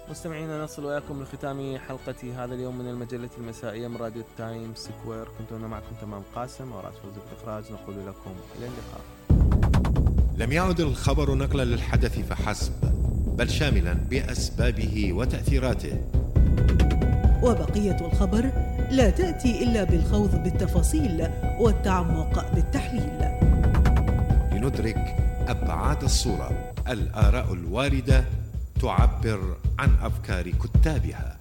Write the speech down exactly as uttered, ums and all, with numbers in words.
مستمعينا، نصل وياكم لختام حلقة هذا اليوم من المجلة المسائية من راديو تايم سكوير. كنت أنا معكم تمام قاسم ورأس فوزي الإخراج. نقول لكم إلى اللقاء. لم يعد الخبر نقلا للحدث فحسب، بل شاملا بأسبابه وتأثيراته. وبقية الخبر لا تأتي إلا بالخوض بالتفاصيل والتعمق بالتحليل لندرك أبعاد الصورة. الآراء الواردة تعبر عن أفكار كتابها.